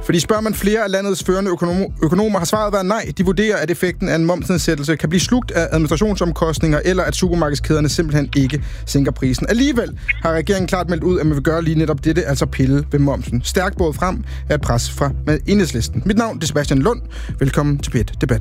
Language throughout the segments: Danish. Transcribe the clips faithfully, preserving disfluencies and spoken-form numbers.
Fordi spørger man flere af landets førende økonom- økonomer, har svaret været nej. De vurderer, at effekten af en momsnedsættelse kan blive slugt af administrationsomkostninger, eller at supermarkedskæderne simpelthen ikke sænker prisen. Alligevel har regeringen klart meldt ud, at man vil gøre lige netop dette, altså pille ved momsen. Stærkt båret frem af et pres fra Enhedslisten. Mit navn er Sebastian Lund. Velkommen til P et Debat.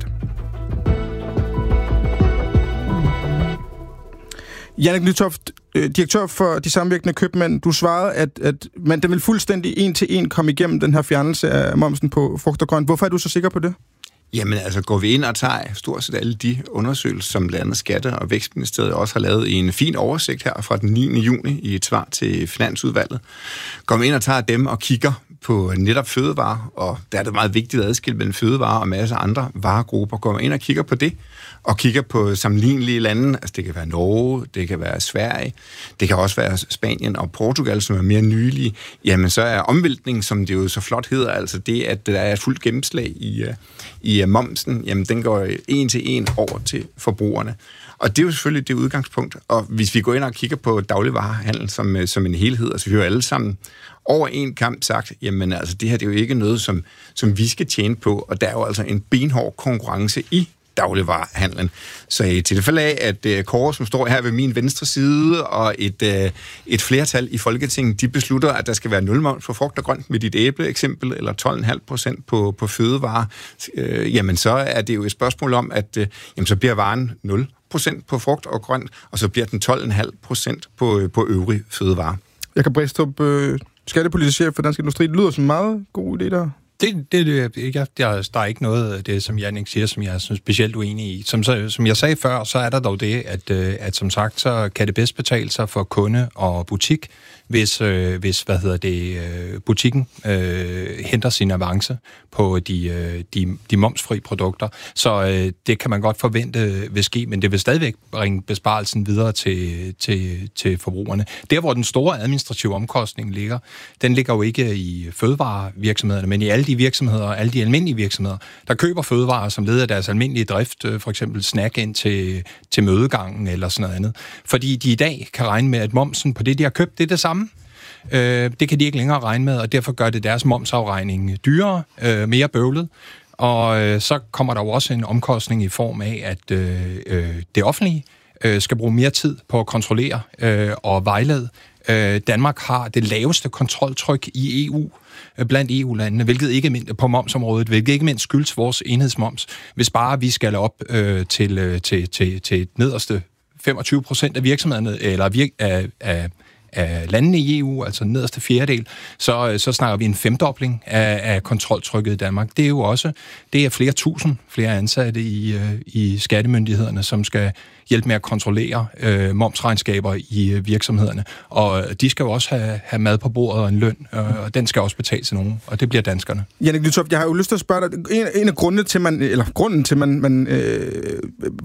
Jannik Nytoft, direktør for De Samvirkende Købmænd, du svarede, at, at man den vil fuldstændig en til en komme igennem den her fjernelse af momsen på frugt og grønt. Hvorfor er du så sikker på det? Jamen altså, går vi ind og tager stort set alle de undersøgelser, som landets Skatte- og Vækstministeriet også har lavet i en fin oversigt her fra den niende juni i et svar til Finansudvalget. Går vi ind og tager dem og kigger på netop fødevarer, og der er det meget vigtigt at adskille mellem fødevarer og en masse andre varegrupper. Går vi ind og kigger på det, og kigger på sammenlignelige lande, altså det kan være Norge, det kan være Sverige, det kan også være Spanien og Portugal, som er mere nylige, jamen så er omvæltningen, som det jo så flot hedder, altså det, at der er et fuldt gennemslag i, i momsen, jamen den går en til en over til forbrugerne. Og det er jo selvfølgelig det udgangspunkt, og hvis vi går ind og kigger på dagligvarehandel som, som en helhed, altså vi har jo alle sammen over en kamp sagt, jamen altså det her det er jo ikke noget, som, som vi skal tjene på, og der er jo altså en benhård konkurrence i dagligvarehandlen. Så i tilfælde af, at uh, Kåre, som står her ved min venstre side, og et, uh, et flertal i Folketinget, de beslutter, at der skal være nul moms for frugt og grønt med dit æble-eksempel, eller tolv komma fem procent på, på fødevarer, uh, jamen så er det jo et spørgsmål om, at uh, jamen, så bliver varen nul procent på frugt og grønt, og så bliver den tolv komma fem procent på, på øvrige fødevarer. Jeg kan Bræstrup, øh, skattepolitisk chef for Dansk Industri. Det lyder som en meget god idé der. Det, det, det ikke, der, der er ikke noget af det, som Jannik siger, som jeg er specielt uenig i. Som, så, som jeg sagde før, så er der dog det, at, at som sagt, så kan det bedst betale sig for kunde og butik, hvis, øh, hvis hvad hedder det, øh, butikken øh, henter sin avance på de, øh, de, de momsfri produkter. Så øh, det kan man godt forvente vil ske, men det vil stadigvæk bringe besparelsen videre til, til, til forbrugerne. Der, hvor den store administrative omkostning ligger, den ligger jo ikke i fødevarevirksomhederne, men i alle de virksomheder, alle de almindelige virksomheder, der køber fødevarer som led af deres almindelige drift, for eksempel snack ind til, til mødegangen eller sådan noget andet. Fordi de i dag kan regne med, at momsen på det, de har købt, det er det samme. Øh, det kan de ikke længere regne med, og derfor gør det deres momsafregning dyrere, øh, mere bøvlet. Og øh, så kommer der jo også en omkostning i form af, at øh, det offentlige øh, skal bruge mere tid på at kontrollere øh, og vejlede. Øh, Danmark har det laveste kontroltryk i E U blandt E U-landene, hvilket ikke mindst på momsområdet, hvilket ikke mindst skyldes vores enhedsmoms. Hvis bare vi skal op øh, til, øh, til, til, til nederste femogtyve procent af virksomhederne, eller virk, af, af, af landene i E U, altså nederste fjerdedel, så, så snakker vi en femdobling af, af kontroltrykket i Danmark. Det er jo også, det er flere tusind flere ansatte i, øh, i skattemyndighederne, som skal hjælpe med at kontrollere øh, momsregnskaber i øh, virksomhederne. Og de skal jo også have, have mad på bordet og en løn, øh, og den skal også betales til nogen, og det bliver danskerne. Jannik Nytoft, jeg har jo lyst til at spørge dig, en, en af grundene til, man, eller grunden til, man, man øh,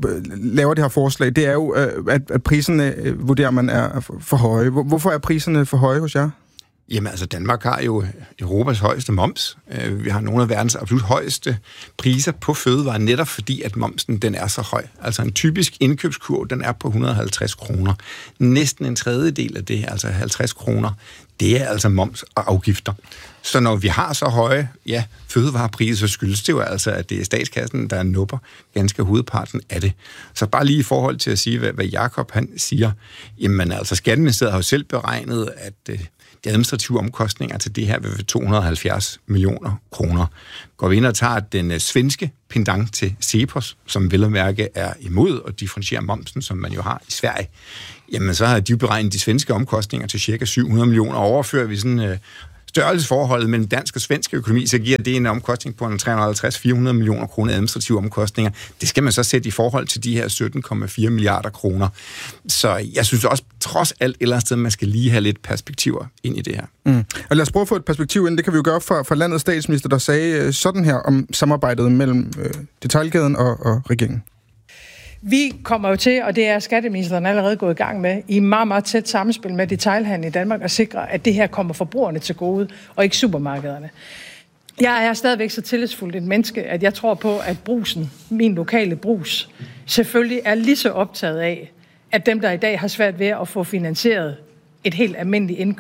laver det her forslag, det er jo, øh, at, at priserne, øh, vurderer man, er for, for høje. Hvorfor er priserne for høje hos jer? Jamen altså, Danmark har jo Europas højeste moms. Vi har nogle af verdens absolut højeste priser på fødevarer, netop fordi, at momsen den er så høj. Altså en typisk indkøbskurv, den er på et hundrede og halvtreds kroner. Næsten en tredjedel af det, altså halvtreds kroner, det er altså moms og afgifter. Så når vi har så høje ja, fødevarepriser, så skyldes det jo altså, at det er statskassen, der nupper ganske hovedparten af det. Så bare lige i forhold til at sige, hvad, hvad Jakob han siger, jamen altså, Skatteministeriet har jo selv beregnet, at de administrative omkostninger til det her vil være to hundrede og halvfjerds millioner kroner. Går vi ind og tager den svenske pendant til Cepos, som vel at mærke er imod og differentierer momsen, som man jo har i Sverige, jamen så har de beregnet de svenske omkostninger til cirka syv hundrede millioner. Overfører vi sådan øh, størrelsesforholdet mellem dansk og svensk økonomi, så giver det en omkostning på tre hundrede og halvtreds til fire hundrede millioner kroner administrative omkostninger. Det skal man så sætte i forhold til de her sytten komma fire milliarder kroner. Så jeg synes også, trods alt et eller andet sted, man skal lige have lidt perspektiver ind i det her. Mm. Og lad os prøve at få et perspektiv ind. Det kan vi jo gøre for, for landets statsminister, der sagde sådan her om samarbejdet mellem øh, detailkæden og, og regeringen. Vi kommer jo til, og det er skatteministeren allerede gået i gang med, i meget, meget tæt samspil med detailhandlen i Danmark, at sikre, at det her kommer forbrugerne til gode, og ikke supermarkederne. Jeg er stadigvæk så tillidsfuldt et menneske, at jeg tror på, at Brugsen, min lokale Brugs, selvfølgelig er lige så optaget af, at dem, der i dag har svært ved at få finansieret et helt almindeligt indkøb,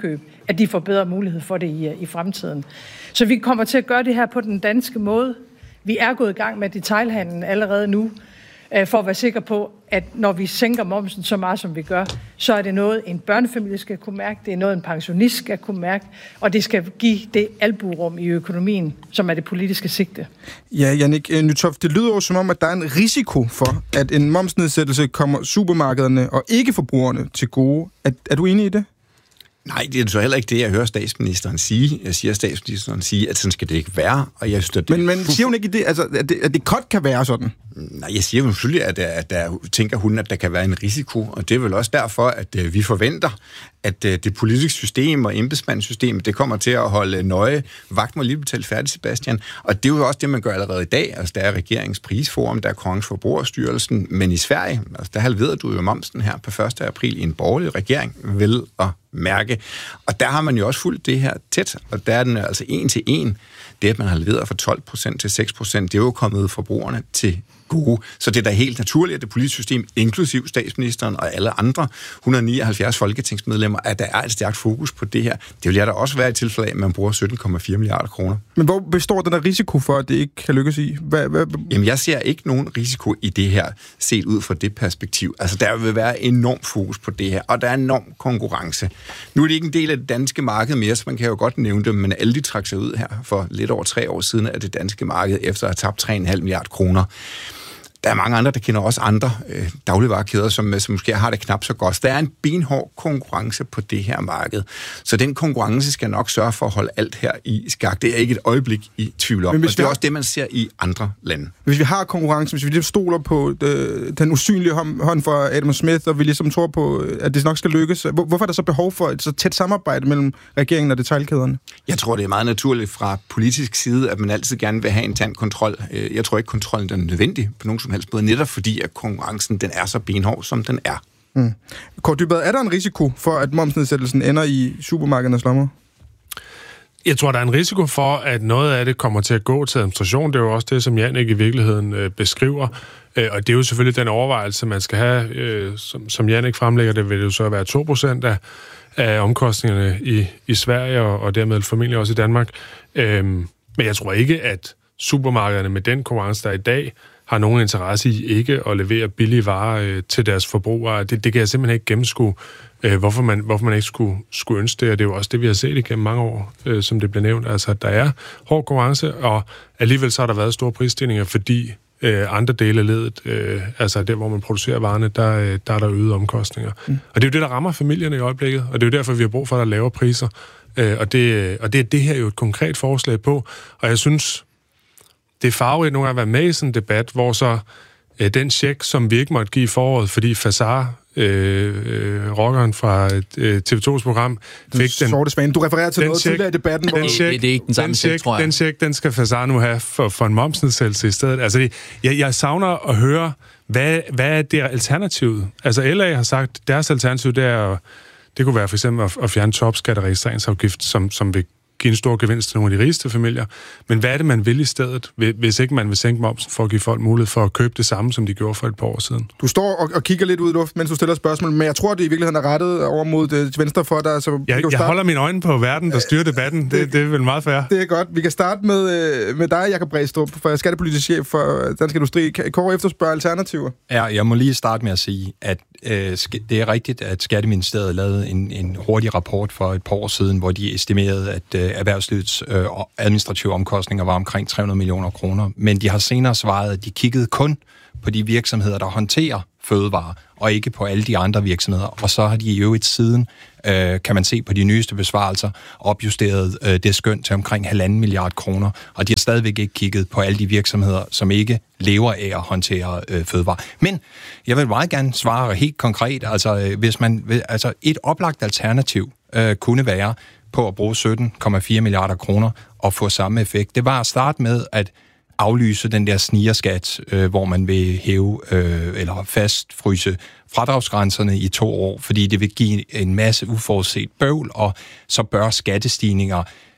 at de får bedre mulighed for det i, i fremtiden. Så vi kommer til at gøre det her på den danske måde. Vi er gået i gang med detailhandlen allerede nu, for at være sikker på, at når vi sænker momsen så meget, som vi gør, så er det noget, en børnefamilie skal kunne mærke, det er noget, en pensionist skal kunne mærke, og det skal give det albuerum i økonomien, som er det politiske sigte. Ja, Jannik Nytoft, det lyder jo som om, at der er en risiko for, at en momsnedsættelse kommer supermarkederne og ikke forbrugerne til gode. Er, er du enig i det? Nej, det er så heller ikke det, jeg hører statsministeren sige. Jeg siger statsministeren sige, at sådan skal det ikke være. Og jeg synes, det men, men siger hun ikke det, altså, at det, at det godt kan være sådan? Nej, jeg siger jo selvfølgelig, at, at der tænker hun, at der kan være en risiko. Og det er vel også derfor, at uh, vi forventer, at uh, det politiske system og embedsmandssystemet, det kommer til at holde nøje vagt. Må lige betale færdig, Sebastian. Og det er jo også det, man gør allerede i dag. Altså, der er regeringens prisforum, der er Kongens Forbrugerstyrelsen. Men i Sverige, altså, der halverede du jo momsen her på første april i en borgerlig regering, vel at mærke. Og der har man jo også fulgt det her tæt, og der er den altså en til en. Det, at man har leveret fra tolv procent til seks procent, det er jo kommet forbrugerne til gode. Så det er da helt naturligt, at det politiske system, inklusiv statsministeren og alle andre et hundrede og nioghalvfjerds folketingsmedlemmer, at der er et stærkt fokus på det her. Det vil jeg da også være i tilfælde af, at man bruger sytten komma fire milliarder kroner. Men hvor består den der risiko for, at det ikke kan lykkes i? Hvad, hvad? Jamen, jeg ser ikke nogen risiko i det her, set ud fra det perspektiv. Altså, der vil være enormt fokus på det her, og der er enorm konkurrence. Nu er det ikke en del af det danske marked mere, så man kan jo godt nævne det, men alle de trak sig ud her for lidt over tre år siden af det danske marked, efter at have tabt tre komma fem milliarder kroner. Der er mange andre, der kender også andre øh, dagligvarekæder, som, som måske har det knap så godt. Der er en benhård konkurrence på det her marked. Så den konkurrence skal nok sørge for at holde alt her i skak. Det er ikke et øjeblik i tvivl om. Og det er har... også det, man ser i andre lande. Hvis vi har konkurrence, hvis vi lige stoler på det, den usynlige hånd fra Adam Smith, og vi ligesom tror på, at det nok skal lykkes, hvor, hvorfor er der så behov for et så tæt samarbejde mellem regeringen og detailkæderne? Jeg tror, det er meget naturligt fra politisk side, at man altid gerne vil have en tand kontrol. Jeg tror ikke, kontrollen er nødvendig på nogen som helst måde, netop fordi, at konkurrencen den er så benhård, som den er. Mm. Kåre Dybvad, er der en risiko for, at momsnedsættelsen ender i supermarkedernes lommer? Jeg tror, der er en risiko for, at noget af det kommer til at gå til administration. Det er jo også det, som Jannik i virkeligheden øh, beskriver. Øh, og det er jo selvfølgelig den overvejelse, man skal have. Øh, som, som Jannik fremlægger, det vil det jo så være to procent af, af omkostningerne i, i Sverige, og, og dermed formentlig også i Danmark. Øh, men jeg tror ikke, at supermarkederne med den konkurrence, der er i dag, har nogen interesse i ikke at levere billige varer øh, til deres forbrugere. Det, det kan jeg simpelthen ikke gennemskue, øh, hvorfor, man, hvorfor man ikke skulle, skulle ønske det, og det er jo også det, vi har set igennem mange år, øh, som det blev nævnt. Altså, at der er hård konkurrence, og alligevel så har der været store prisstigninger, fordi øh, andre dele af ledet, øh, altså der, hvor man producerer varerne, der, øh, der er der øgede omkostninger. Mm. Og det er jo det, der rammer familierne i øjeblikket, og det er jo derfor, vi har brug for, at der laver priser. Øh, og, det, og det er det her jo et konkret forslag på, og jeg synes, det er farverigt nogle gange at være med i sådan en debat, hvor så øh, den check, som vi ikke måtte give i foråret, fordi Fassar, øh, øh, rockeren fra øh, T V to's program, fik den... Sorte svane. Du refererer til noget tidligere i debatten. Den check, det, det er ikke den samme check, tror jeg. Den check, den skal Fassar nu have for, for en momsnedsættelse i stedet. Altså, det, jeg, jeg savner at høre, hvad, hvad er det alternativet? Altså, L A har sagt, deres alternativ, det er, det kunne være for eksempel at, at fjerne topskat og registreringsafgift, som, som vil give en stor gevinst til nogle af de rigeste familier. Men hvad er det, man vil i stedet, hvis ikke man vil sænke momsen for at give folk mulighed for at købe det samme, som de gjorde for et par år siden? Du står og, og kigger lidt ud i luft, mens du stiller spørgsmål, men jeg tror, det i virkeligheden er rettet over mod det venstre for dig. Så jeg, jeg holder mine øjne på verden, der styrer debatten. Det, det er vel meget fair. Det er godt. Vi kan starte med, med dig, Jakob Brædstrup, for skattepolitisk chef for Dansk Industri. Kåre efterspørger alternativer. Ja, jeg må lige starte med at sige, at øh, det er rigtigt, at Skatteministeriet lavede en, en hurtig rapport for et par år siden, hvor de estimerede, at øh, erhvervslivets øh, administrative omkostninger var omkring tre hundrede millioner kroner. Men de har senere svaret, at de kiggede kun på de virksomheder, der håndterer fødevarer, og ikke på alle de andre virksomheder. Og så har de i øvrigt siden, øh, kan man se på de nyeste besvarelser, opjusteret øh, det skøn til omkring halvanden milliard kroner. Og de har stadigvæk ikke kigget på alle de virksomheder, som ikke lever af at håndtere øh, fødevarer. Men jeg vil meget gerne svare helt konkret. Altså, øh, hvis man, altså et oplagt alternativ øh, kunne være på at bruge sytten komma fire milliarder kroner og få samme effekt. Det var at starte med at aflyse den der snigerskat, øh, hvor man vil hæve øh, eller fastfryse fradragsgrænserne i to år, fordi det vil give en masse uforudset bøvl, og så bør skattestigninger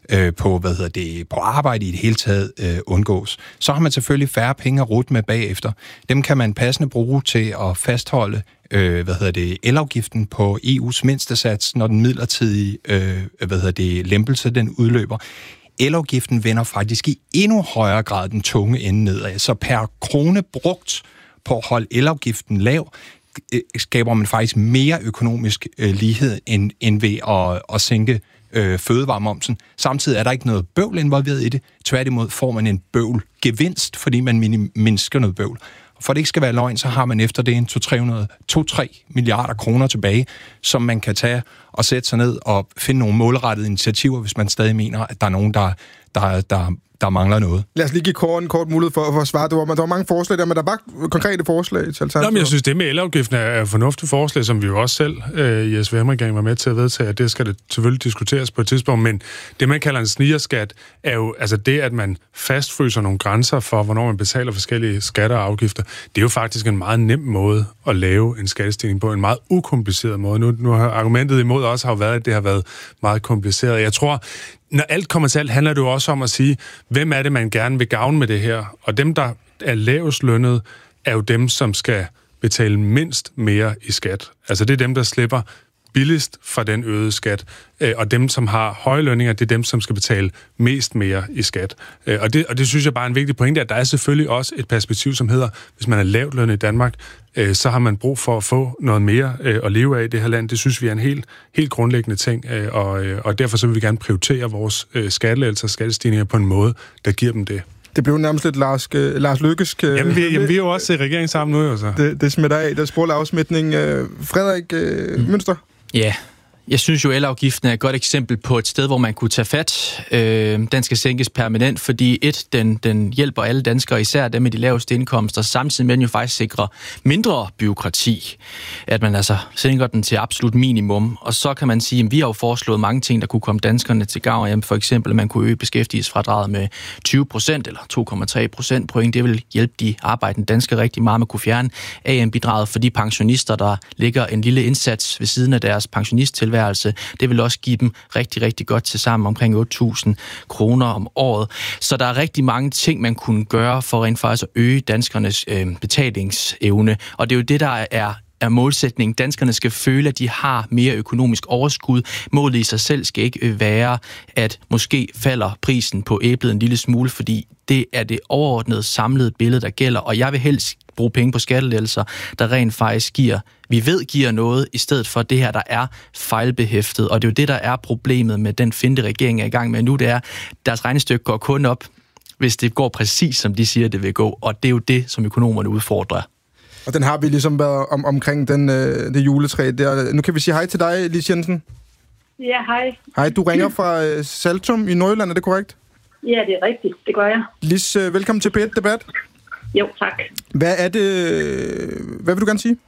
øh, på, hvad hedder det, på arbejde i det hele taget øh, undgås. Så har man selvfølgelig færre penge at rute med bagefter. Dem kan man passende bruge til at fastholde øh, hvad hedder det, elafgiften på E U's mindstesats, når den midlertidige øh, hvad hedder det, lempelse den udløber. Elafgiften vender faktisk i endnu højere grad den tunge ende nedad. Så per krone brugt på at holde elafgiften lav, skaber man faktisk mere økonomisk øh, lighed end, end ved at, at sænke øh, fødevaremomsen. Samtidig er der ikke noget bøvl involveret i det. Tværtimod får man en bøvlgevinst, fordi man mindsker noget bøvl. For det ikke skal være løgn, så har man efter det en to til tre milliarder kroner tilbage, som man kan tage og sætte sig ned og finde nogle målrettede initiativer, hvis man stadig mener, at der er nogen, der, der, der, der mangler noget. Lad os lige give Kåre en kort mulighed for, for at svare. Der var, der var mange forslag der, men der var konkrete forslag til alternativer. Nå, men jeg synes, det med elafgiften er et fornuftigt forslag, som vi jo også selv øh, i S V M-regeringen var med til at vedtage, at det skal det selvfølgelig diskuteres på et tidspunkt, men det, man kalder en snigerskat, er jo altså det, at man fastfryser nogle grænser for, hvornår man betaler forskellige skatter og afgifter. Det er jo faktisk en meget nem måde at lave en skattestigning på, en meget ukompliceret måde. Nu, nu har argumentet imod også har været, at det har været meget kompliceret. Jeg tror, når alt kommer til alt, handler det jo også om at sige, hvem er det, man gerne vil gavne med det her? Og dem, der er lavest lønnet, er jo dem, som skal betale mindst mere i skat. Altså det er dem, der slipper billigst fra den øgede skat. Og dem, som har høje lønninger, det er dem, som skal betale mest mere i skat. Og det, og det synes jeg bare er en vigtig pointe, at der er selvfølgelig også et perspektiv, som hedder, hvis man er lavt lønnet i Danmark, så har man brug for at få noget mere at leve af i det her land. Det synes vi er en helt, helt grundlæggende ting, og, og derfor så vil vi gerne prioritere vores skattelettelser og skattestigninger på en måde, der giver dem det. Det blev nærmest lidt Lars, øh, Lars Løkkesk. Øh, jamen, vi, jamen, vi er jo også i regeringen sammen nu, jo så. Det, det smitter af, der sproglig afsmitning. Øh, Frederik øh, mm. Mønster? Ja, yeah. Jeg synes jo, at elafgiften er et godt eksempel på et sted, hvor man kunne tage fat. Øh, den skal sænkes permanent, fordi et, den, den hjælper alle danskere, især dem med de laveste indkomster, samtidig med den jo faktisk sikrer mindre byråkrati, at man altså sænker den til absolut minimum. Og så kan man sige, at vi har jo foreslået mange ting, der kunne komme danskerne til gavn. Jamen for eksempel, at man kunne øge beskæftigelsesfradraget med tyve procent eller to komma tre procent point. Det vil hjælpe de arbejdende danskere rigtig meget. Man kunne fjerne A M-bidraget for de pensionister, der ligger en lille indsats ved siden af deres pensionisttilværelse. Det vil også give dem rigtig, rigtig godt til sammen omkring otte tusind kroner om året. Så der er rigtig mange ting, man kunne gøre for rent faktisk at øge danskernes øh, betalingsevne. Og det er jo det, der er er målsætningen. Danskerne skal føle, at de har mere økonomisk overskud. Målet i sig selv skal ikke være, at måske falder prisen på æblet en lille smule, fordi det er det overordnede samlede billede, der gælder. Og jeg vil helst bruge penge på skattelettelser, der rent faktisk giver, vi ved giver noget, i stedet for det her, der er fejlbehæftet. Og det er jo det, der er problemet med den finte regering er i gang med nu, det er, deres regnestykke går kun op, hvis det går præcis, som de siger, det vil gå. Og det er jo det, som økonomerne udfordrer. Og den har vi ligesom været om, omkring den, øh, det juletræ der. Nu kan vi sige hej til dig, Lis Jensen. Ja, hej. Hej, du ringer fra øh, Saltum i Nordjylland, er det korrekt? Ja, det er rigtigt. Det gør jeg. Lis, øh, velkommen til P et Debat. Jo, tak. Hvad er det... Hvad vil du gerne sige?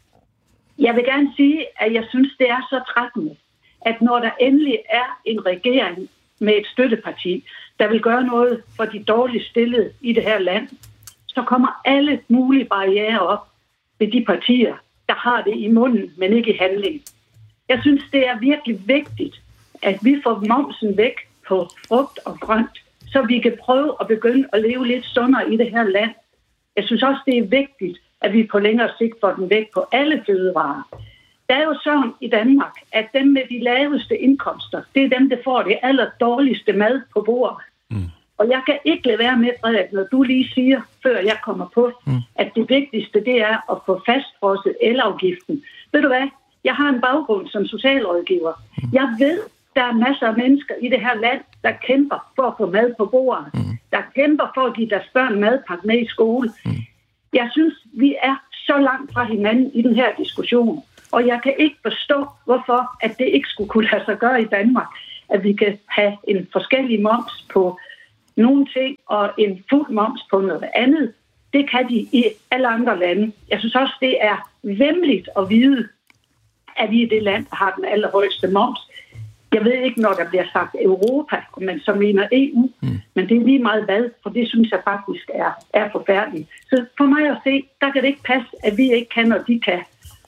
Jeg vil gerne sige, at jeg synes, det er så trættende, at når der endelig er en regering med et støtteparti, der vil gøre noget for de dårligt stillede i det her land, så kommer alle mulige barrierer op ved de partier, der har det i munden, men ikke i handling. Jeg synes, det er virkelig vigtigt, at vi får momsen væk på frugt og grønt, så vi kan prøve at begynde at leve lidt sundere i det her land. Jeg synes også, det er vigtigt, at vi på længere sigt får den væk på alle fødevarer. Der er jo sådan i Danmark, at dem med de laveste indkomster, det er dem, der får det aller dårligste mad på bordet. Mm. Og jeg kan ikke lade være med, Frederik, når du lige siger, før jeg kommer på, mm. at det vigtigste, det er at få fastfrosset elafgiften. Ved du hvad? Jeg har en baggrund som socialrådgiver. Mm. Jeg ved, der er masser af mennesker i det her land, der kæmper for at få mad på bordet. Mm. Der kæmper for at give deres børn madpakke med i skole. Mm. Jeg synes, vi er så langt fra hinanden i den her diskussion. Og jeg kan ikke forstå, hvorfor at det ikke skulle kunne lade sig gøre i Danmark, at vi kan have en forskellig moms på nogle ting og en fuld moms på noget andet. Det kan de i alle andre lande. Jeg synes også, det er væmmeligt at vide, at vi er det land, der har den allerhøjeste moms. Jeg ved ikke, når der bliver sagt Europa, men så mener E U, mm. men det er lige meget hvad, for det synes jeg faktisk er, er forfærdeligt. Så for mig at se, der kan det ikke passe, at vi ikke kan, og de kan. Og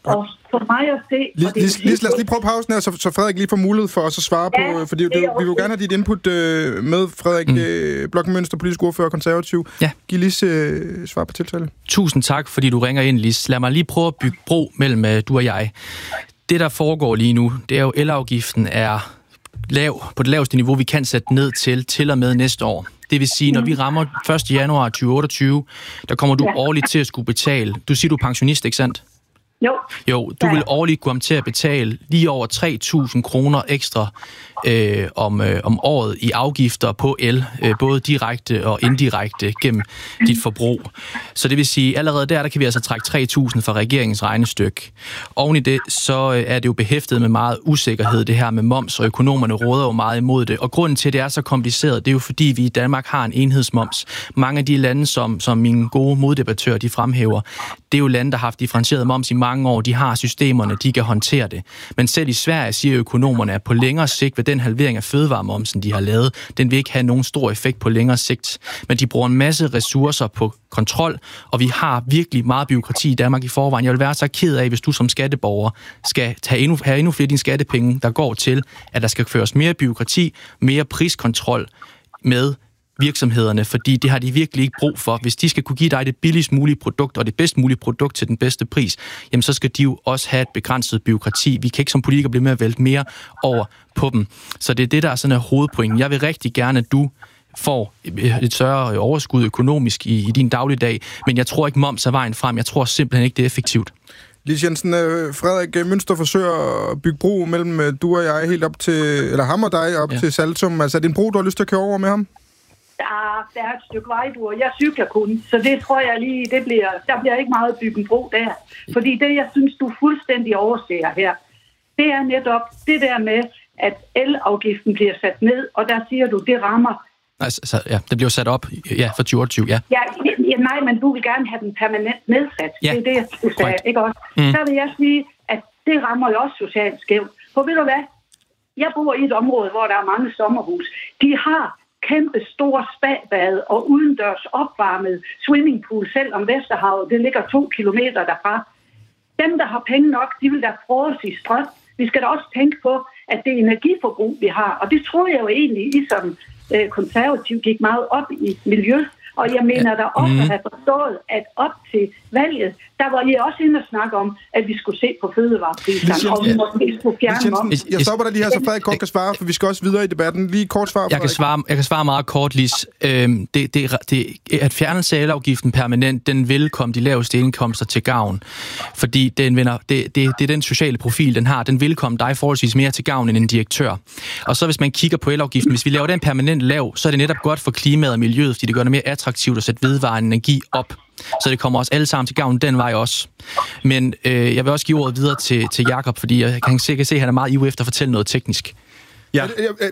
for mig at se... Lis, Lis, Lis, lad os lige prøve pausen her, så, så Frederik lige får mulighed for os at svare ja, på... Fordi det, det, vi vil gerne have dit input øh, med, Frederik mm. øh, Bloch-Münster, politisk ordfører konservativ. Ja. Giv Lis øh, svar på tiltale. Tusind tak, fordi du ringer ind, Lis. Lad mig lige prøve at bygge bro mellem øh, du og jeg. Det, der foregår lige nu, det er jo, elafgiften er lav, på det laveste niveau, vi kan sætte ned til, til og med næste år. Det vil sige, når vi rammer første januar tyve otteogtyve, der kommer du ja. årligt til at skulle betale. Du siger, du er pensionist, ikke sandt? Jo. Jo, du ja. vil årligt komme til at betale lige over tre tusind kroner ekstra øh, om, øh, om året i afgifter på el, øh, både direkte og indirekte gennem dit forbrug. Så det vil sige, allerede der, der kan vi altså trække tre tusind fra regeringens regnestykke. Oven i det, så øh, er det jo behæftet med meget usikkerhed, det her med moms, og økonomerne råder jo meget imod det. Og grunden til, at det er så kompliceret, det er jo fordi, vi i Danmark har en enhedsmoms. Mange af de lande, som, som mine gode moddebattører, de fremhæver, det er jo lande, der har haft differentieret moms i mange år. De har systemerne, de kan håndtere det. Men selv i Sverige siger økonomerne, at på længere sigt ved den halvering af fødevaremomsen, de har lavet, den vil ikke have nogen stor effekt på længere sigt. Men de bruger en masse ressourcer på kontrol, og vi har virkelig meget byråkrati i Danmark i forvejen. Jeg vil være så ked af, hvis du som skatteborger skal tage endnu, have endnu flere af dine skattepenge, der går til, at der skal føres mere byråkrati, mere priskontrol med virksomhederne, fordi det har de virkelig ikke brug for. Hvis de skal kunne give dig det billigst mulige produkt og det bedst mulige produkt til den bedste pris, jamen så skal de jo også have et begrænset byråkrati. Vi kan ikke som politikere blive med at vælte mere over på dem. Så det er det, der er sådan en hovedpoint. Jeg vil rigtig gerne, at du får et større overskud økonomisk i, i din dagligdag, men jeg tror ikke, moms er vejen frem. Jeg tror simpelthen ikke, det er effektivt. Lis Jensen, Frederik Münster forsøger at bygge bro mellem du og jeg helt op til, eller ham og dig op ja. til Saltum. Altså er det en bro, du har lyst til at køre over med ham? Ja, der er et stykke vejdur. Jeg cykler kun, så det tror jeg lige, det bliver, der bliver ikke meget bygget bro der. Fordi det, jeg synes, du fuldstændig overser her, det er netop det der med, at elafgiften bliver sat ned, og der siger du, det rammer. Altså, ja, det bliver sat op ja, for tyve otteogtyve, ja. ja. Ja, nej, men du vil gerne have den permanent nedsat. Ja. Det er det, jeg sagde, ikke også? Mm. Så vil jeg sige, at det rammer jo også socialt skævt. For ved du hvad? Jeg bor i et område, hvor der er mange sommerhus. De har kæmpe store spabad og udendørs opvarmet swimmingpool, selv om Vesterhavet, det ligger to kilometer derfra. Dem, der har penge nok, de vil da frose i strøm. Vi skal da også tænke på, at det er energiforbrug, vi har. Og det tror jeg jo egentlig, I som øh, konservativ gik meget op i miljø. Og jeg mener da også at have forstået, at op til valget, der var I også inde og snakke om, at vi skulle se på fødevarepriserne, og vi måske skulle fjerne om. Jeg stopper dig lige her, så Frederik kort kan svare, for vi skal også videre i debatten. Lige kort svar, jeg kan svare, jeg kan svare meget kort, Lis. Øhm, det, det, det, at fjernelse af elafgiften permanent, den vil komme de laveste indkomster til gavn. Fordi den vender, det, det, det er den sociale profil, den har. Den vil komme dig forholdsvis mere til gavn end en direktør. Og så hvis man kigger på elafgiften, hvis vi laver den permanent lav, så er det netop godt for klimaet og miljøet, fordi det gør det mere attraktivt at sætte vedvarende energi op. Så det kommer os alle sammen til gavn den vej også. Men øh, jeg vil også give ordet videre til, til Jakob, fordi jeg kan sikkert se, at han er meget ivrig efter at fortælle noget teknisk. Ja.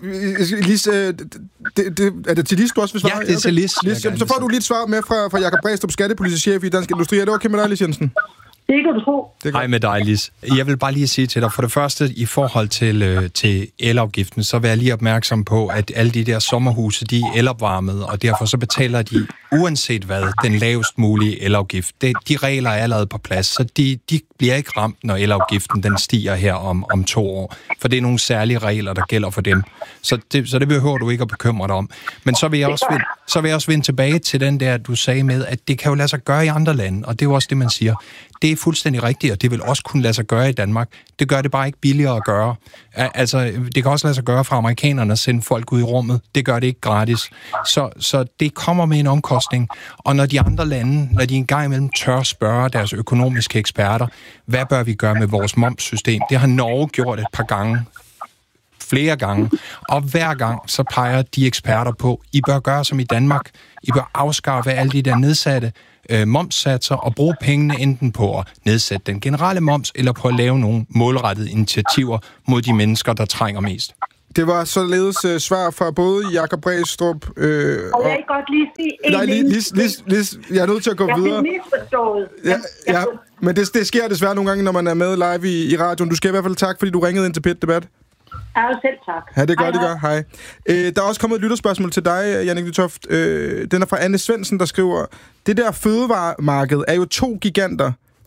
Lis, øh, det, det, er det til Lis, du også vil svare? Ja, det er til Lis. Lis, så får du lige et svar med fra, fra Jakob Bræstrup, skattepolitisk chef i Dansk Industri. Er det okay med dig, Lis Jensen? Det kan du tro. Hej med dig, Lis. Jeg vil bare lige sige til dig, for det første, i forhold til, øh, til elafgiften, så vil jeg lige opmærksom på, at alle de der sommerhuse, de er elopvarmede, og derfor så betaler de, uanset hvad, den lavest mulige elafgift. Det, de regler er allerede på plads, så de, de bliver ikke ramt, når elafgiften den stiger her om, om to år. For det er nogle særlige regler, der gælder for dem. Så det, så det behøver du ikke at bekymre dig om. Men så vil jeg også vende, så vil jeg også vende tilbage til den der, du sagde med, at det kan jo lade sig gøre i andre lande, og det er jo også det, man siger. Det er fuldstændig rigtigt, og det vil også kunne lade sig gøre i Danmark. Det gør det bare ikke billigere at gøre. Altså, det kan også lade sig gøre fra amerikanerne at sende folk ud i rummet. Det gør det ikke gratis. Så, så det kommer med en omkostning. Og når de andre lande, når de engang imellem tør spørge deres økonomiske eksperter, hvad bør vi gøre med vores momssystem? Det har Norge gjort et par gange. Flere gange. Og hver gang så peger de eksperter på, I bør gøre som i Danmark. I bør afskaffe alle de der nedsatte øh, momssatser og bruge pengene enten på at nedsætte den generelle moms, eller på at lave nogle målrettede initiativer mod de mennesker, der trænger mest. Det var således uh, svar fra både Jakob Bræstrup øh, og... Og jeg kan godt lige sige en Nej, lige, Lis, Lis, Lis, jeg er nødt til at gå jeg videre. Jeg fik misforstået. Ja, ja, men det, det sker desværre nogle gange, når man er med live i, i radioen. Du skal i hvert fald tak, fordi du ringede ind til P et Debat. Ja, selv tak. Ja, det gør, det gør. Hej. Øh, der er også kommet et lytterspørgsmål til dig, Jannik Lytoft. Øh, den er fra Anne Svendsen, der skriver, det der fødevaremarked er jo to giganter,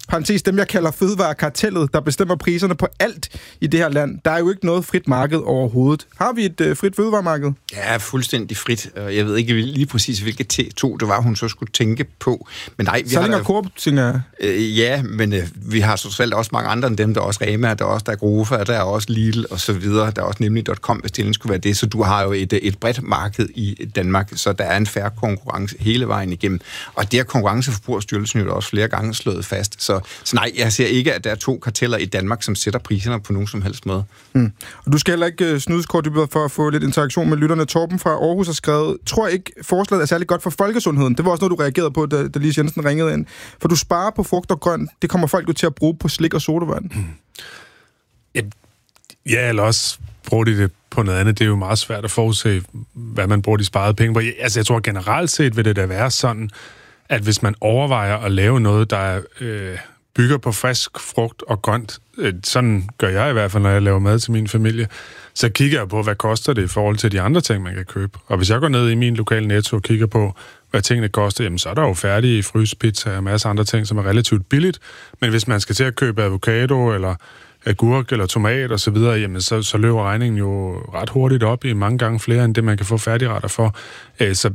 parentes, dem jeg kalder fødevarekartellet, der bestemmer priserne på alt i det her land. Der er jo ikke noget frit marked overhovedet. Har vi et øh, frit fødevaremarked? Ja, fuldstændig frit. Jeg ved ikke lige præcis, hvilke T to det var, hun så skulle tænke på. Men nej, vi Salling har og Coop, tænker jeg. Øh, ja, men øh, vi har så selv også mange andre end dem. Der er også Rema, der er også der er Grofa, der er også Lidl og så videre. Der er også nemlig punktum com, hvis det skulle være det. Så du har jo et, et bredt marked i Danmark, så der er en fair konkurrence hele vejen igennem. Og det har Konkurrence- og Forbrugerstyrelsen jo også flere gange slået fast. Så, så nej, jeg ser ikke, at der er to karteller i Danmark, som sætter priserne på nogen som helst måde. Hmm. Og du skal heller ikke uh, snydes kort for at få lidt interaktion med lytterne. Torben fra Aarhus har skrevet, tror ikke, forslaget er særlig godt for folkesundheden. Det var også noget, du reagerede på, da, da Lise Jensen ringede ind. For du sparer på frugt og grønt. Det kommer folk jo til at bruge på slik og sodavand. Hmm. Ja, eller også bruger de det på noget andet. Det er jo meget svært at forudse, hvad man bruger de sparede penge på. Altså, jeg tror generelt set vil det da være sådan, at hvis man overvejer at lave noget, der øh, bygger på frisk frugt og grønt, øh, sådan gør jeg i hvert fald, når jeg laver mad til min familie, så kigger jeg på, hvad koster det i forhold til de andre ting, man kan købe. Og hvis jeg går ned i min lokale Netto og kigger på, hvad tingene koster, jamen så er der jo færdige frysepizza og en masse andre ting, som er relativt billigt. Men hvis man skal til at købe avocado eller agurk eller tomat og så videre, jamen så, så løber regningen jo ret hurtigt op i mange gange flere, end det man kan få færdigretter for. Så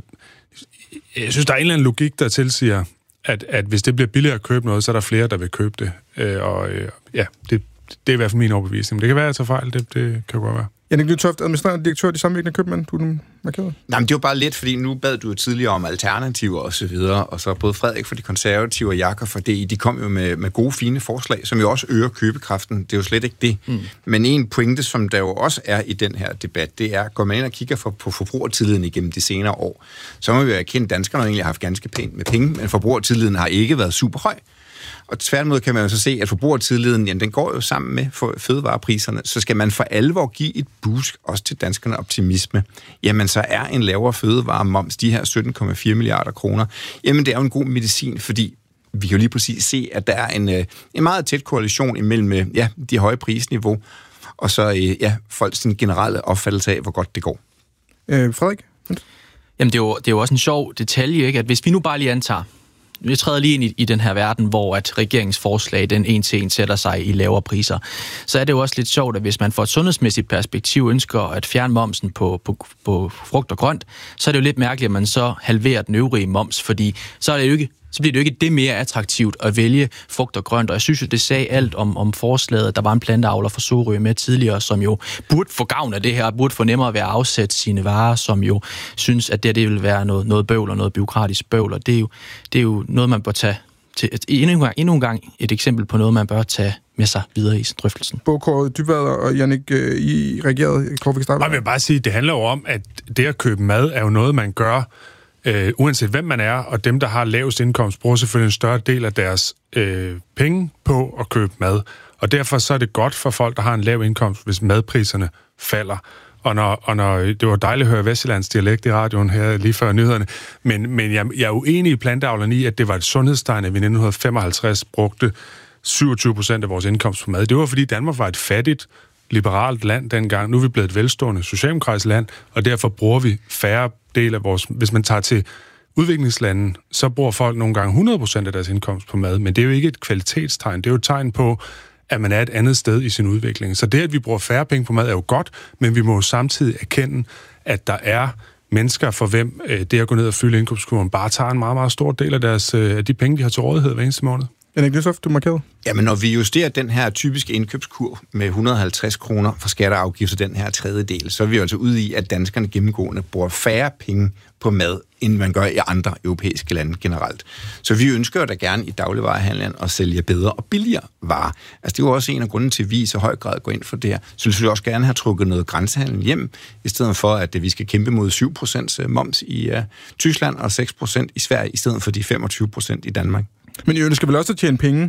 jeg synes, der er en eller anden logik, der tilsiger, at, at hvis det bliver billigere at købe noget, så er der flere, der vil købe det. Og ja, det, det er i hvert fald min overbevisning. Det kan være, at jeg tager fejl, det, det kan jo godt være. Jannik Lytoft, administrerende direktør i de samvirkende købmænd, du er markeret. Nej, men det var bare lidt, fordi nu bad du jo tidligere om alternativer og så videre, og så både Frederik for de konservative og Jakob for det, de kom jo med, med gode, fine forslag, som jo også øger købekraften. Det er jo slet ikke det. Mm. Men en pointe, som der jo også er i den her debat, det er, går man ind og kigger for, på forbrugertilliden igennem de senere år, så må vi jo erkende, at danskerne egentlig har haft ganske pænt med penge, men forbrugertilliden har ikke været super høj. Og tværtimod kan man jo så se, at forbrugertilliden, jamen, den går jo sammen med fødevarepriserne. Så skal man for alvor give et boost også til danskerne optimisme, jamen så er en lavere fødevaremoms, de her sytten komma fire milliarder kroner, jamen det er jo en god medicin, fordi vi kan jo lige præcis se, at der er en, en meget tæt korrelation imellem ja, de høje prisniveau, og så ja, folks generelle opfattelse af, hvor godt det går. Øh, Frederik? Jamen det er, jo, det er jo også en sjov detalje, ikke? At hvis vi nu bare lige antager, vi træder lige ind i, i den her verden, hvor at regeringens forslag, den en til en, sætter sig i lavere priser. Så er det jo også lidt sjovt, at hvis man fra et sundhedsmæssigt perspektiv ønsker at fjerne momsen på, på, på frugt og grønt, så er det jo lidt mærkeligt, at man så halverer den øvrige moms, fordi så er det jo ikke så bliver det jo ikke det mere attraktivt at vælge frugt og grønt. Og jeg synes jo, det sagde alt om, om forslaget. Der var en planteavler fra Sorø med tidligere, som jo burde få gavn af det her, burde få nemmere ved at afsætte sine varer, som jo synes, at det, det vil være noget, noget bøvl og noget byråkratisk bøvl. Og det er jo, det er jo noget, man bør tage til, endnu, en gang, endnu en gang et eksempel på noget, man bør tage med sig videre i drøftelsen. Båkåre Dybvad og Jannik, I reagerede. Kåre, vi starte. Jeg vil bare sige, det handler jo om, at det at købe mad er jo noget, man gør Uh, uanset hvem man er, og dem, der har lavest indkomst, bruger selvfølgelig en større del af deres uh, penge på at købe mad. Og derfor så er det godt for folk, der har en lav indkomst, hvis madpriserne falder. Og når, og når det var dejligt at høre Vestjyllands dialekt i radioen her lige før nyhederne, men, men jeg, jeg er uenig i planteavlerne i, at det var et sundhedstegn, at vi i nitten femoghalvtreds brugte syvogtyve procent af vores indkomst på mad. Det var, fordi Danmark var et fattigt, liberalt land dengang. Nu er vi blevet et velstående socialdemokratisk land, og derfor bruger vi færre del af vores... Hvis man tager til udviklingslanden, så bruger folk nogle gange hundrede procent af deres indkomst på mad, men det er jo ikke et kvalitetstegn. Det er jo et tegn på, at man er et andet sted i sin udvikling. Så det, at vi bruger færre penge på mad, er jo godt, men vi må jo samtidig erkende, at der er mennesker, for hvem det at gå ned og fylde indkomstkurven bare tager en meget, meget stor del af, deres, af de penge, de har til rådighed hver eneste måned. Jannik Lytoft, du markerede. Jamen, når vi justerer den her typiske indkøbskurv med et hundrede og halvtreds kroner for skatter og afgifter, den her tredjedel, så er vi jo altså ude i, at danskerne gennemgående bruger færre penge på mad, end man gør i andre europæiske lande generelt. Så vi ønsker jo da gerne i dagligvarehandlen at sælge bedre og billigere varer. Altså, det er jo også en af grunden til, at vi i så høj grad går ind for det her. Så vi vil også gerne have trukket noget grænsehandel hjem, i stedet for, at vi skal kæmpe mod syv procent moms i uh, Tyskland og seks procent i Sverige, i stedet for de femogtyve procent i Danmark. Men I ønsker vel også at tjene penge?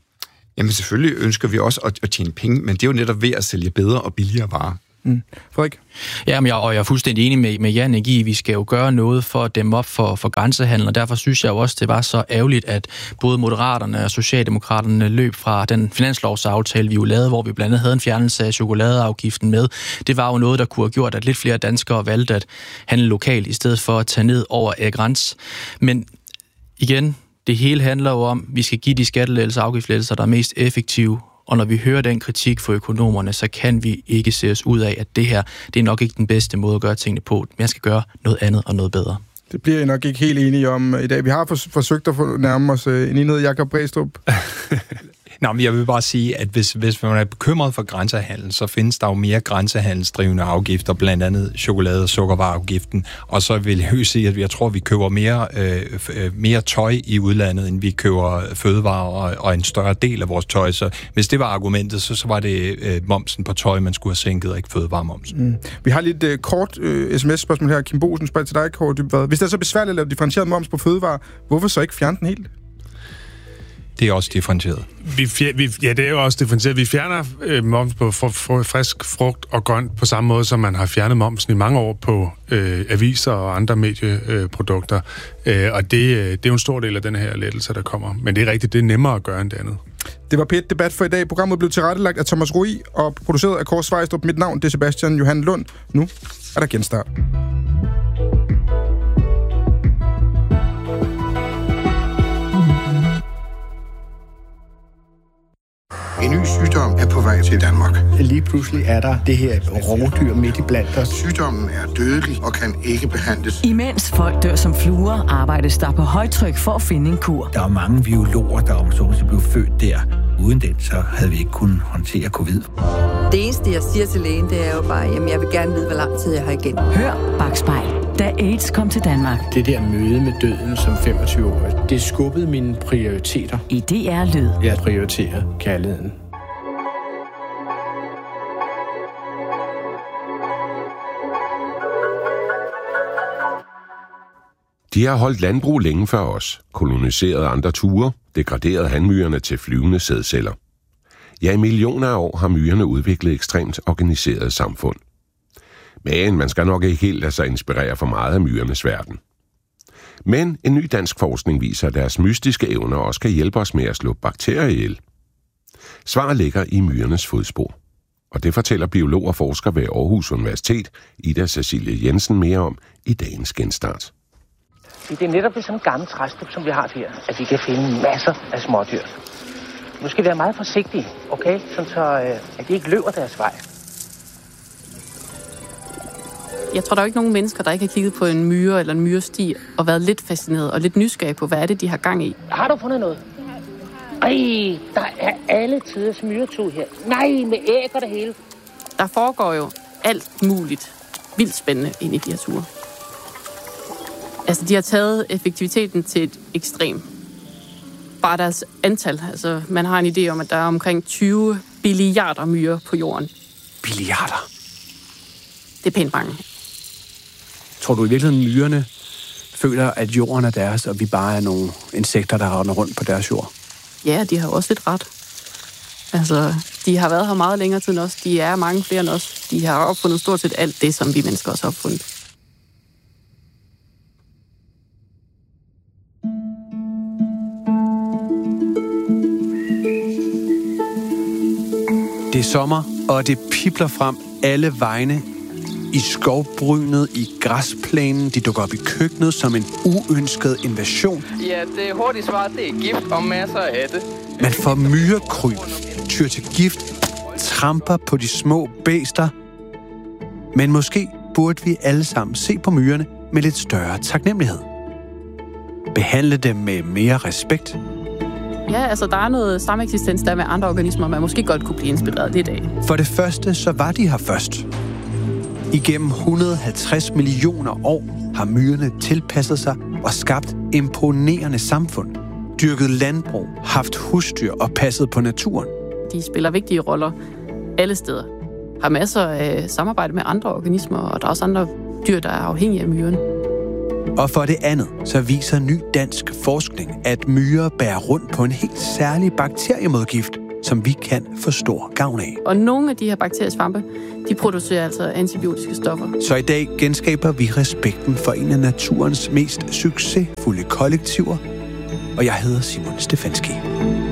Jamen selvfølgelig ønsker vi også at, at tjene penge, men det er jo netop ved at sælge bedre og billigere varer. Mm. Frederik? Ja, men jeg, og jeg er fuldstændig enig med, med Jannik i, vi skal jo gøre noget for at dæmme op for, for grænsehandel, og derfor synes jeg jo også, det var så ærgerligt, at både Moderaterne og Socialdemokraterne løb fra den finanslovsaftale, vi jo lavede, hvor vi blandt andet havde en fjernelse af chokoladeafgiften med. Det var jo noget, der kunne have gjort, at lidt flere danskere valgte at handle lokalt, i stedet for at tage ned over grænsen. Men igen, Det hele handler jo om, at vi skal give de skattelettelser og afgiftslettelser, der er mest effektive. Og når vi hører den kritik fra økonomerne, så kan vi ikke se os ud af, at det her, det er nok ikke den bedste måde at gøre tingene på. Man skal gøre noget andet og noget bedre. Det bliver jeg nok ikke helt enige om i dag. Vi har forsøgt at få nærme os en enhed. Jakob Brædstrup. Nå, men jeg vil bare sige, at hvis, hvis man er bekymret for grænsehandel, så findes der jo mere grænsehandelsdrivende afgifter, blandt andet chokolade- og sukkervareafgiften. Og så vil jeg jo sige, at jeg tror, at vi køber mere, øh, mere tøj i udlandet, end vi køber fødevarer og, og en større del af vores tøj. Så hvis det var argumentet, så, så var det øh, momsen på tøj, man skulle have sænket, og ikke fødevaremomsen. Mm. Vi har lidt øh, kort øh, sms-spørgsmål her. Kim Bosen spørger til dig, Kåre Dybvad. Hvis det er så besværligt at lave differentieret moms på fødevarer, hvorfor så ikke fjerne den helt? Det er også differentieret. Vi fjer, vi, ja, det er jo også differentieret. Vi fjerner øh, moms på fr, fr, frisk frugt og grønt på samme måde, som man har fjernet momsen i mange år på øh, aviser og andre medieprodukter. Øh, og det, øh, det er jo en stor del af den her lettelse, der kommer. Men det er rigtigt, det er nemmere at gøre end det andet. Det var P et Debat for i dag. Programmet blev tilrettelagt af Thomas Rui og produceret af Kåre Svejstrup. Mit navn det er Sebastian Johan Lund. Nu er der genstart. En ny sygdom er på vej til Danmark. Lige pludselig er der det her rovdyr midt i blandt os. Sygdommen er dødelig og kan ikke behandles. Imens folk dør som fluer, arbejdes der på højtryk for at finde en kur. Der er mange biologer, der om så blev født der. Uden den, så havde vi ikke kunnet håndtere covid. Det eneste, jeg siger til lægen, det er jo bare, jamen jeg vil gerne vide, hvor lang tid jeg har igen. Hør Bakspejl, da AIDS kom til Danmark. Det der møde med døden som femogtyve-årig, det skubbede mine prioriteter. I D R Lyd. Jeg prioriterer kærligheden. De har holdt landbrug længe før os, koloniseret andre ture, degraderet hanmyrerne til flyvende sædceller. Ja, i millioner af år har myrerne udviklet ekstremt organiseret samfund. Men man skal nok ikke helt lade sig inspirere for meget af myrernes verden. Men en ny dansk forskning viser, at deres mystiske evner også kan hjælpe os med at slå bakterier ihjel. Svaret ligger i myrernes fodspor. Og det fortæller biolog og forsker ved Aarhus Universitet, Ida Cecilie Jensen, mere om i dagens genstart. Det er netop ved sådan en gammel træstup, som vi har her, at vi kan finde masser af smådyr. Nu skal vi være meget forsigtige, okay? Sådan så, at de ikke løber deres vej. Jeg tror, der er ikke nogen mennesker, der ikke har kigget på en myre eller en myresti og været lidt fascineret og lidt nysgerrig på, hvad er det, de har gang i. Har du fundet noget? Ej, der er alle tiders myretur her. Nej, med æg og det hele. Der foregår jo alt muligt vildt spændende ind i de her ture. Altså, de har taget effektiviteten til et ekstrem. Bare deres antal. Altså, man har en idé om, at der er omkring tyve billiarder myrer på jorden. Billiarder? Det er pænt mange. Tror du i virkeligheden, myrerne føler, at jorden er deres, og vi bare er nogle insekter, der render rundt på deres jord? Ja, de har også lidt ret. Altså, de har været her meget længere tid end os. De er mange flere end os. De har opfundet stort set alt det, som vi mennesker også har opfundet. Det er sommer, og det pibler frem alle vegne. I skovbrynet, i græsplænen, de dukker op i køkkenet som en uønsket invasion. Ja, det hurtige svar, det er gift og masser af det. Man får myrekryb, tyr til gift, tramper på de små bæster. Men måske burde vi alle sammen se på myrerne med lidt større taknemmelighed. Behandle dem med mere respekt. Ja, altså der er noget sameksistens der med andre organismer, man måske godt kunne blive inspireret det i dag. For det første, så var de her først. Igennem et hundrede og halvtreds millioner år har myrerne tilpasset sig og skabt imponerende samfund. Dyrket landbrug, haft husdyr og passet på naturen. De spiller vigtige roller alle steder. Har masser af samarbejde med andre organismer, og der er også andre dyr, der er afhængige af myrerne. Og for det andet, så viser ny dansk forskning, at myrer bærer rundt på en helt særlig bakteriemodgift, som vi kan få stor gavn af. Og nogle af de her bakteriesvampe, de producerer altså antibiotiske stoffer. Så i dag genskaber vi respekten for en af naturens mest succesfulde kollektiver, og jeg hedder Simon Stefanski.